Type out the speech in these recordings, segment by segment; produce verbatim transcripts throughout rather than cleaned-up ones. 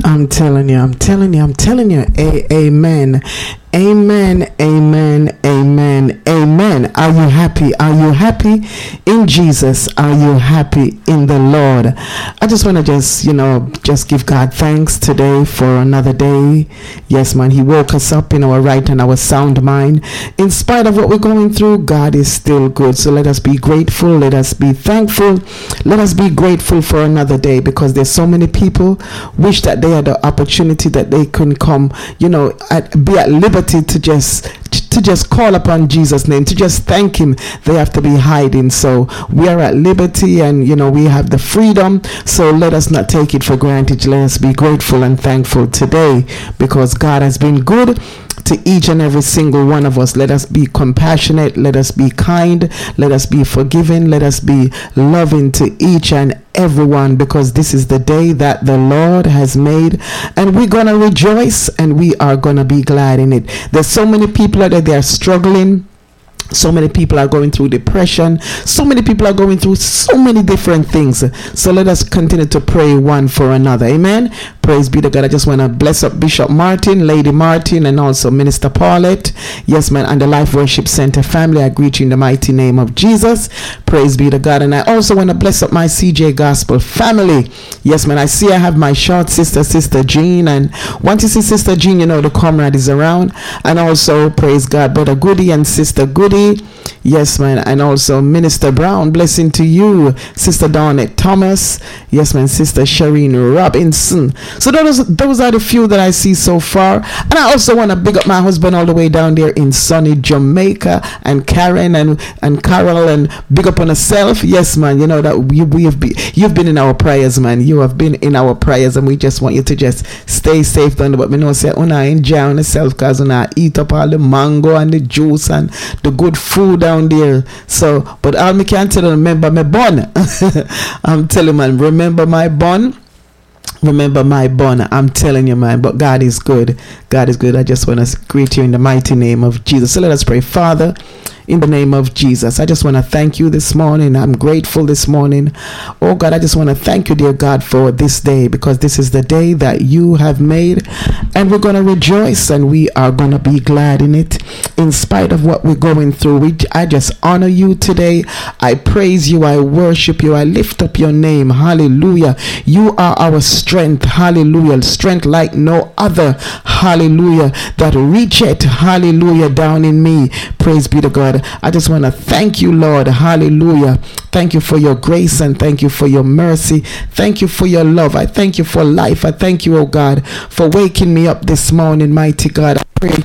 I'm telling you, I'm telling you, I'm telling you. A- amen. Amen, amen, amen, amen. Are you happy? Are you happy in Jesus? Are you happy in the Lord? I just want to just, you know, just give God thanks today for another day. Yes, man, He woke us up in our right and our sound mind. In spite of what we're going through, God is still good. So let us be grateful. Let us be thankful. Let us be grateful for another day, because there's so many people wish that they had the opportunity that they can come, you know, at, be at liberty to just to just call upon Jesus' name, to just thank Him. They have to be hiding. So we are at liberty, and you know, we have the freedom. So let us not take it for granted. Let us be grateful and thankful today, because God has been good to each and every single one of us. Let us be compassionate. Let us be kind. Let us be forgiving. Let us be loving to each and everyone, because this is the day that the Lord has made, and we're gonna rejoice and we are gonna be glad in it. There's so many people out there, they are struggling. So many people are going through depression. So many people are going through so many different things. So let us continue to pray one for another. Amen. Praise be to God. I just want to bless up Bishop Martin, Lady Martin, and also Minister Paulette. Yes, man. And the Life Worship Center family, I greet you in the mighty name of Jesus. Praise be to God. And I also want to bless up my C J Gospel family. Yes, man. I see I have my short sister, Sister Jean. And once you see Sister Jean, you know the comrade is around. And also, praise God, Brother Goody and Sister Goody. Yes, man. And also Minister Brown, blessing to you. Sister Dawnette Thomas. Yes, man. Sister Shireen Robinson. So those those are the few that I see so far. And I also want to big up my husband all the way down there in sunny Jamaica, and Karen and and Carol, and big up on herself. Yes, man. You know that we, we have been, you've been in our prayers, man. You have been in our prayers, and we just want you to just stay safe down there. But me know say una enjoy on yourself, cause una eat up all the mango and the juice and the good food down there. So, but all me can tell you, remember my bun. I'm telling you, man, remember my bun. Remember my bun. I'm telling you, man. But God is good. God is good. I just want to greet you in the mighty name of Jesus. So let us pray. Father, in the name of Jesus, I just want to thank you this morning. I'm grateful this morning. Oh God, I just want to thank you, dear God, for this day, because this is the day that you have made, and we're going to rejoice and we are going to be glad in it, in spite of what we're going through. We, I just honor you today. I praise you. I worship you. I lift up your name. Hallelujah. You are our strength. Hallelujah. Strength like no other. Hallelujah. That reacheth. Hallelujah. Down in me. Praise be to God. I just want to thank you, Lord. Hallelujah. Thank you for your grace, and thank you for your mercy. Thank you for your love. I thank you for life. I thank you, oh God, for waking me up this morning, mighty God. I pray.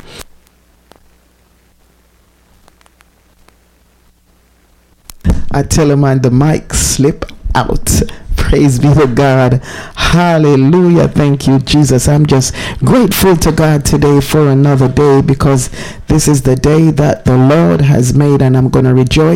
I tell him, man, the mic slip out. Praise be to God. Hallelujah. Thank you, Jesus. I'm just grateful to God today for another day, because this is the day that the Lord has made, and I'm going to rejoice.